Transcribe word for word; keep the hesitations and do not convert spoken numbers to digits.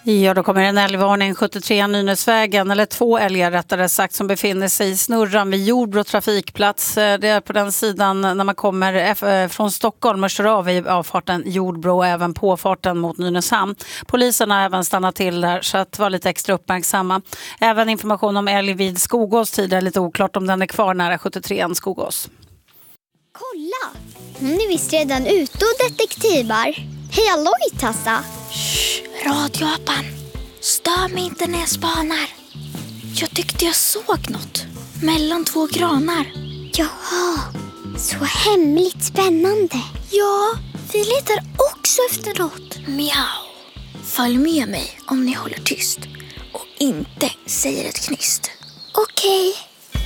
Ja, då kommer en älgvarning sjuttiotre Nynäsvägen, eller två älgar rättare sagt, som befinner sig i snurran vid Jordbro trafikplats. Det är på den sidan när man kommer från Stockholm och kör av i avfarten Jordbro och även påfarten mot Nynäshamn. Polisen har även stannat till där, så att vara lite extra uppmärksamma. Även information om älg vid Skogås tidigare, lite oklart om den är kvar nära sjuttiotre Skogås. Kolla! Hon är visst redan ute och detektivar. Hej alloj, Tassa! Shh, radioapan. Stör mig inte när jag spanar. Jag tyckte jag såg något mellan två granar. Jaha, så hemligt spännande. Ja, vi letar också efter något. Miau. Följ med mig om ni håller tyst och inte säger ett knyst. Okej.